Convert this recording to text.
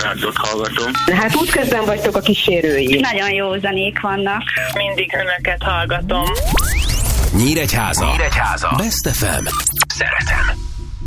rádiót hallgatom. Hát útközben vagytok a kísérői. Nagyon jó zenék vannak. Mindig önöket hallgatom. Nyíregyháza. Best FM. Szeretem.